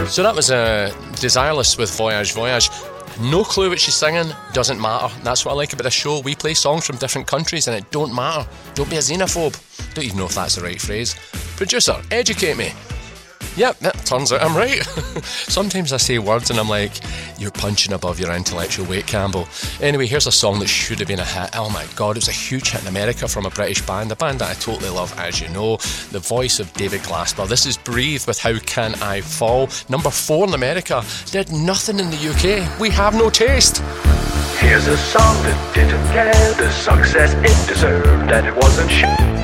So that was Desireless with Voyage Voyage. No clue what she's singing, doesn't matter. That's what I like about this show. We play songs from different countries and it don't matter. Don't be a xenophobe. Don't even know if that's the right phrase. Producer, educate me. Yep, that turns out I'm right. Sometimes I say words and I'm like, you're punching above your intellectual weight, Campbell. Anyway, here's a song that should have been a hit. Oh my god, it was a huge hit in America from a British band, a band that I totally love, as you know. The voice of David Glasper. This is Breathe with How Can I Fall. Number 4 in America. Did nothing in the UK. We have no taste. Here's a song that didn't get the success it deserved, and it wasn't shit.